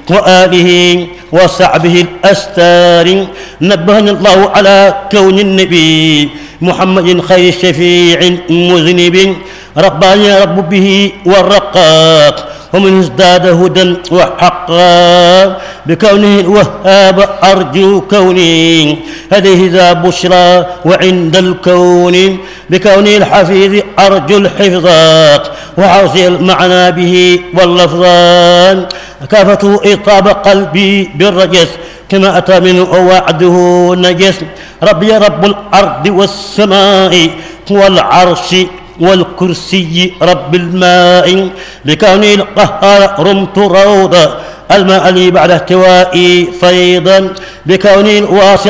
وآله وصحبه الأستار. نبهنا الله على كون النبي محمد خير شفيع مذنب رباني رب به والرقاق ومن ازداد هدى وحقا بكونه الوهاب أرجو كوني هذه ذا بشرى وعند الكون بكونه الحفيظ أرجو الحفظا وحوصي المعنى به واللفظان كافته إطاب قلبي بالرجس كما أتى منه وعده نجس ربي رب الأرض والسماء والعرش والكرسي رب الماء بكوني القهار رمت روضا الماء لي بعد احتوائي فيضا بكوني الواسع